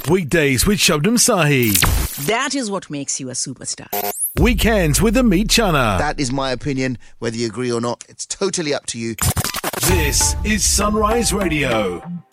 Weekdays with Shabnam Sahi. That is what makes you a superstar. Weekends with Amit Chana. That is my opinion. Whether you agree or not, it's totally up to you. This is Sunrise Radio.